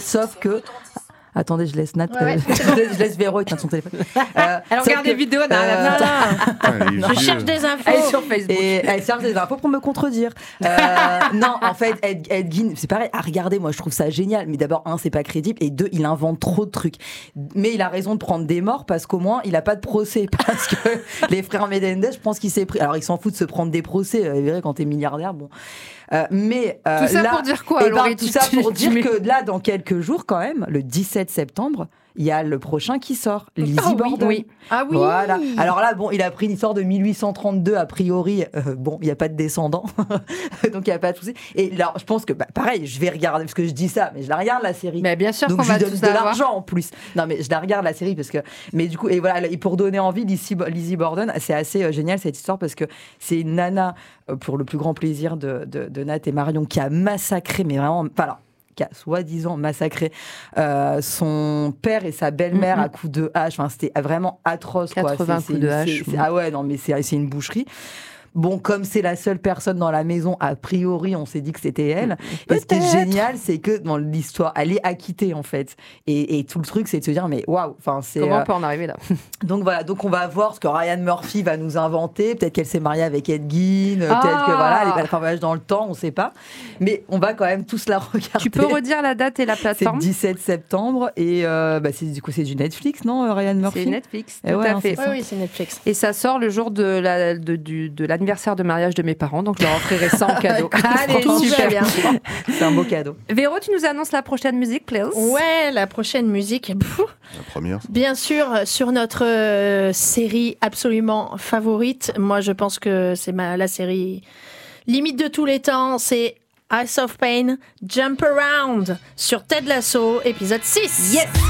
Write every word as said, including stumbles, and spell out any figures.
sauf que... Attendez, je laisse Nat, ouais. euh, je, laisse, je laisse Véro éteindre son téléphone. Euh, elle regarde que, des vidéos. Non, euh, non, non. Je cherche des infos. Elle est sur Facebook. Et elle cherche des infos pour me contredire. Euh, non, en fait, Ed, Ed Gein, c'est pareil. À regarder, moi, je trouve ça génial. Mais d'abord, un, c'est pas crédible. Et deux, il invente trop de trucs. Mais il a raison de prendre des morts parce qu'au moins, il a pas de procès. Parce que les frères Menendez, je pense qu'il s'est pris. Alors, ils s'en foutent de se prendre des procès. Vous verrez, quand t'es milliardaire, bon. Euh, mais euh, tout ça là, pour dire quoi, eh ben, Laurie, tout tu, ça tu, pour tu, dire tu que là, dans quelques jours, quand même, le dix-sept septembre, il y a le prochain qui sort, Lizzie ah, Borden. Oui, oui. Ah oui. Voilà. Alors là, bon, il a pris une histoire de mille huit cent trente-deux a priori. Euh, bon, il n'y a pas de descendants, donc il n'y a pas de souci. Et là, je pense que, bah, pareil, je vais regarder parce que je dis ça, mais je la regarde la série. Mais bien sûr donc qu'on je va lui donne tout de savoir. l'argent en plus. Non, mais je la regarde la série parce que, mais du coup, et voilà, et pour donner envie, Lizzie, Lizzie Borden, c'est assez euh, génial cette histoire parce que c'est une nana euh, pour le plus grand plaisir de, de, de Nat et Marion qui a massacré, mais vraiment, pas là. Qui a soi-disant massacré euh, son père et sa belle-mère mm-hmm. à coups de hache. Enfin, c'était vraiment atroce. quatre-vingts quoi. C'est, coups c'est, de hache. c'est, c'est, ah ouais, non, mais c'est, c'est une boucherie. Bon, comme c'est la seule personne dans la maison, a priori, on s'est dit que c'était elle. Peut-être. Et ce qui est génial, c'est que dans l'histoire, elle est acquittée, en fait. Et, et tout le truc, c'est de se dire, mais waouh, enfin, c'est... Comment euh... on peut en arriver là? Donc voilà, donc on va voir ce que Ryan Murphy va nous inventer. Peut-être qu'elle s'est mariée avec Ed Gein, ah peut-être que voilà, elle va faire un voyage dans le temps, on ne sait pas. Mais on va quand même tous la regarder. Tu peux redire la date et la plateforme? C'est le dix-sept septembre et euh, bah c'est, du coup, c'est du Netflix, non, Ryan Murphy? C'est Netflix, tout et ouais, à hein, fait. Oui, oui, c'est Netflix. Et ça sort le jour de, la, de, du, de l'anniversaire de mariage de mes parents, donc je leur offrirai ça en cadeau. Allez, super bien. C'est un beau cadeau. Véro, tu nous annonces la prochaine musique, please? Ouais, la prochaine musique. Pff, la première. Bien sûr, sur notre euh, série absolument favorite. Moi, je pense que c'est ma, la série limite de tous les temps. C'est House of Pain, Jump Around sur Ted Lasso, épisode six. Yes!